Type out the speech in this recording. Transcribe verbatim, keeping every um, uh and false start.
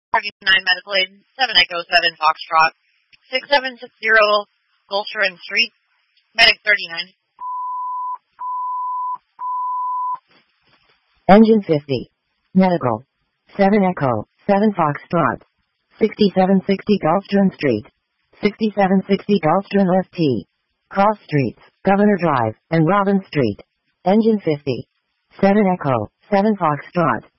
Parking nine Medical Aid, seven Echo seven Foxtrot, six seven six zero Gulsharon Street, Medic thirty-nine. Engine fifty. Medical. seven Echo, seven Foxtrot. sixty-seven sixty Gulfstream Street. sixty-seven sixty Gulfstream North T. Cross Streets, Governor Drive, and Robin Street. Engine fifty. seven Echo, seven Foxtrot.